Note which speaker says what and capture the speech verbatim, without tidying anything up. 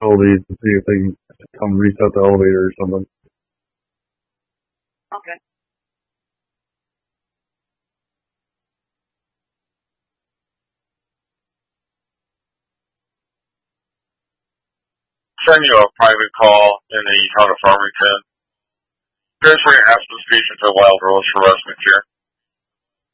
Speaker 1: these to see if they can come reset the elevator or something.
Speaker 2: Okay.
Speaker 3: Send you a private call in the town of Farmington. Transferring hospice patient to Wild Rose for Westminster.